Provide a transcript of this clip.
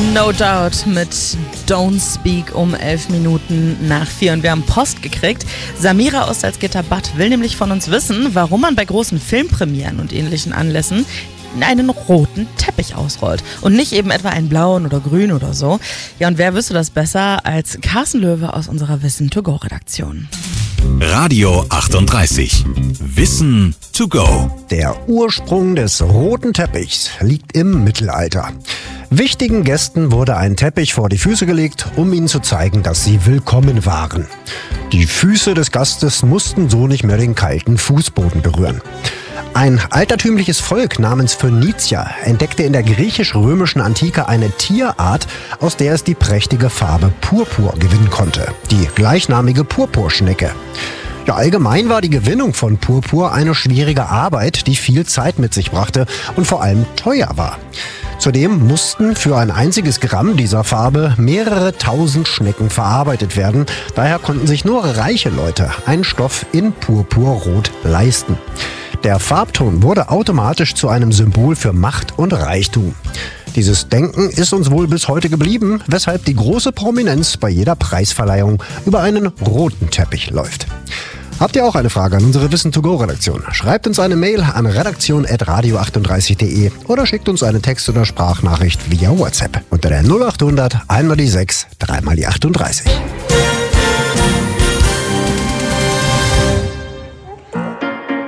No Doubt mit Don't Speak um 4:11. Und wir haben Post gekriegt. Samira aus Salzgitter-Bad will nämlich von uns wissen, warum man bei großen Filmpremieren und ähnlichen Anlässen einen roten Teppich ausrollt und nicht eben etwa einen blauen oder grün oder so. Ja, und wer wüsste das besser als Carsten Löwe aus unserer Wissen-to-go-Redaktion? Radio 38. Wissen to go. Der Ursprung des roten Teppichs liegt im Mittelalter. Wichtigen Gästen wurde ein Teppich vor die Füße gelegt, um ihnen zu zeigen, dass sie willkommen waren. Die Füße des Gastes mussten so nicht mehr den kalten Fußboden berühren. Ein altertümliches Volk namens Phönizier entdeckte in der griechisch-römischen Antike eine Tierart, aus der es die prächtige Farbe Purpur gewinnen konnte, die gleichnamige Purpurschnecke. Ja, allgemein war die Gewinnung von Purpur eine schwierige Arbeit, die viel Zeit mit sich brachte und vor allem teuer war. Zudem mussten für ein einziges Gramm dieser Farbe mehrere tausend Schnecken verarbeitet werden. Daher konnten sich nur reiche Leute einen Stoff in Purpurrot leisten. Der Farbton wurde automatisch zu einem Symbol für Macht und Reichtum. Dieses Denken ist uns wohl bis heute geblieben, weshalb die große Prominenz bei jeder Preisverleihung über einen roten Teppich läuft. Habt ihr auch eine Frage an unsere Wissen-to-go-Redaktion? Schreibt uns eine Mail an redaktion@radio38.de oder schickt uns eine Text- oder Sprachnachricht via WhatsApp unter der 0800 1 mal die 6 3 mal die 38.